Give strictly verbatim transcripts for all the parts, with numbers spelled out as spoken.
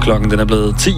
Klokken den er blevet ti.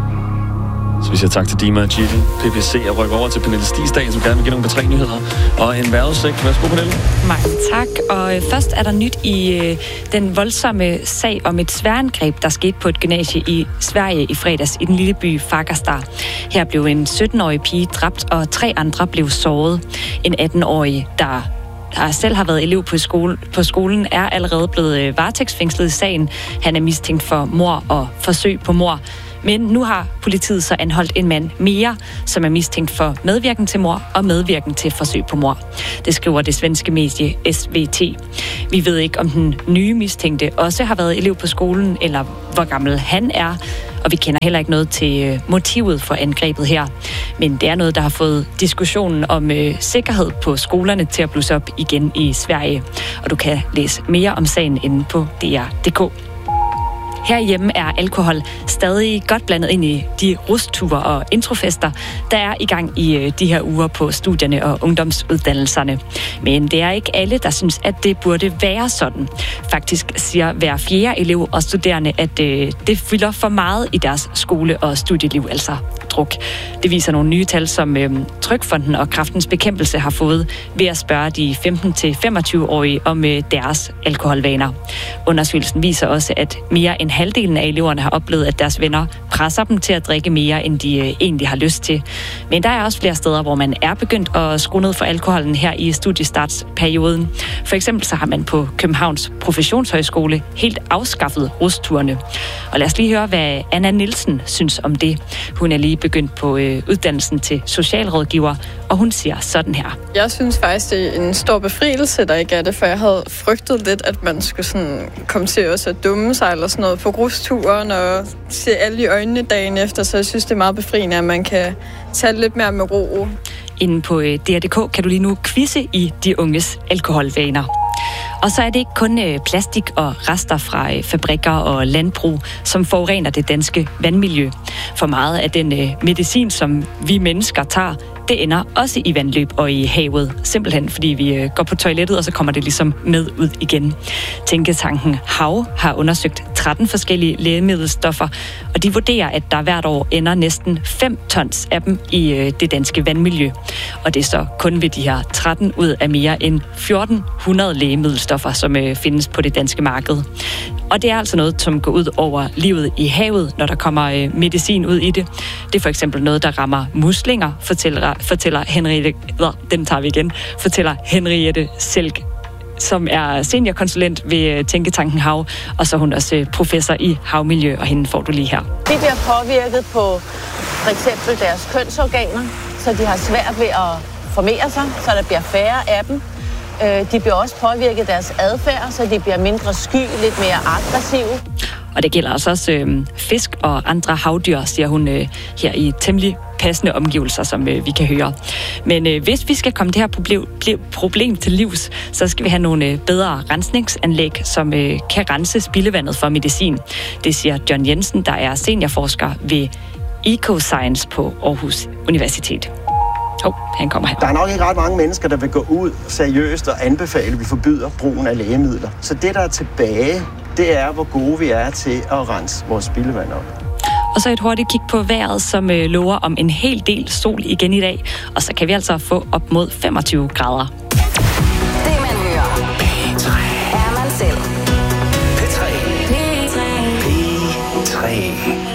Så vi siger tak til Dima og Gilles, P P C, og rykker over til Pernille Stisdal, som gerne vil give nogle P tre nyheder og en vejrudsigt. Værsgo, Pernille. Mange tak. Og øh, først er der nyt i øh, den voldsomme sag om et sværangreb, der skete på et gymnasie i Sverige i fredags i den lille by Fagersta. Her blev en sytten-årig pige dræbt, og tre andre blev såret. En atten-årig, der der selv har været elev på, skole, på skolen, er allerede blevet øh, varetægtsfængslet i sagen. Han er mistænkt for mord og forsøg på mord. Men nu har politiet så anholdt en mand mere, som er mistænkt for medvirken til mord og medvirken til forsøg på mord. Det skriver det svenske medie S V T. Vi ved ikke, om den nye mistænkte også har været elev på skolen, eller hvor gammel han er, og vi kender heller ikke noget til motivet for angrebet her. Men det er noget, der har fået diskussionen om øh, sikkerhed på skolerne til at blusse op igen i Sverige. Og du kan læse mere om sagen inde på D R punktum d k. Herhjemme er alkohol stadig godt blandet ind i de rustture og introfester, der er i gang i de her uger på studierne og ungdomsuddannelserne. Men det er ikke alle, der synes, at det burde være sådan. Faktisk siger hver fjerde elev og studerende, at det fylder for meget i deres skole- og studieliv, altså druk. Det viser nogle nye tal, som øh, Trygfonden og Kræftens Bekæmpelse har fået ved at spørge de femten til femogtyve-årige om øh, deres alkoholvaner. Undersøgelsen viser også, at mere end halvdelen af eleverne har oplevet, at deres venner presser dem til at drikke mere, end de øh, egentlig har lyst til. Men der er også flere steder, hvor man er begyndt at skrue ned for alkoholen her i studiestartsperioden. For eksempel så har man på Københavns Professionshøjskole helt afskaffet rustturene. Og lad os lige høre, hvad Anna Nielsen synes om det. Hun er lige begyndt på øh, uddannelsen til socialrådgiver, og hun siger sådan her. Jeg synes faktisk, det er en stor befrielse, der ikke er det, for jeg havde frygtet lidt, at man skulle sådan komme til også at dumme sig eller sådan noget på rusturen og se alle i øjnene dagen efter, så jeg synes, det er meget befriende, at man kan tage lidt mere med ro. Inden på D R punktum d k kan du lige nu quizze i de unges alkoholvaner. Og så er det ikke kun øh, plastik og rester fra øh, fabrikker og landbrug, som forurener det danske vandmiljø. For meget af den øh, medicin, som vi mennesker tager, det ender også i vandløb og i havet. Simpelthen fordi vi øh, går på toilettet, og så kommer det ligesom med ud igen. Tænketanken Hav har undersøgt tretten forskellige lægemiddelstoffer, og de vurderer, at der hvert år ender næsten fem tons af dem i øh, det danske vandmiljø. Og det er så kun ved de her tretten ud af mere end fjorten hundrede lægemiddelstoffer, som øh, findes på det danske marked. Og det er altså noget, som går ud over livet i havet, når der kommer øh, medicin ud i det. Det er for eksempel noget, der rammer muslinger, fortæller, fortæller Henriette, øh, den tager vi igen, fortæller Henriette Selk, som er seniorkonsulent ved Tænketanken Hav, og så er hun også professor i havmiljø, og hende får du lige her. De bliver påvirket på for eksempel deres kønsorganer, så de har svært ved at formere sig, så der bliver færre af dem. De bliver også påvirket deres adfærd, så de bliver mindre sky, lidt mere aggressive. Og det gælder altså også øh, fisk og andre havdyr, siger hun øh, her i temmelig passende omgivelser, som øh, vi kan høre. Men øh, hvis vi skal komme det her problem, problem til livs, så skal vi have nogle øh, bedre rensningsanlæg, som øh, kan rense spildevandet for medicin. Det siger John Jensen, der er seniorforsker ved Ecoscience på Aarhus Universitet. Oh, han kommer her. Der er nok ikke ret mange mennesker, der vil gå ud seriøst og anbefale, at vi forbyder brugen af lægemidler. Så det, der er tilbage, det er, hvor gode vi er til at rense vores spildevand op. Og så et hurtigt kig på vejret, som øh, lover om en hel del sol igen i dag. Og så kan vi altså få op mod femogtyve grader. Det man hører. P tre. Er man selv. P tre. P tre. P tre.